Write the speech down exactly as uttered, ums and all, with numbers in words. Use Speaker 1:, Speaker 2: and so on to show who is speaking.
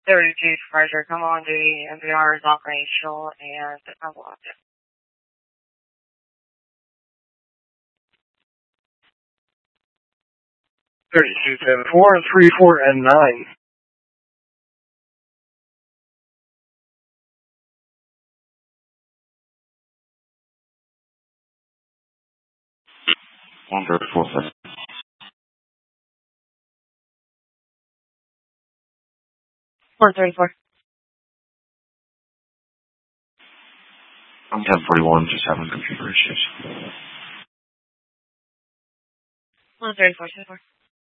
Speaker 1: thirty-two Departure, come on duty, M B R is operational, and I will update.
Speaker 2: thirty-two seven four and three four and nine.
Speaker 3: one thirty-four seven.
Speaker 1: one thirty-four.
Speaker 3: I'm ten forty-one, just having computer issues.
Speaker 1: one thirty-four, two four.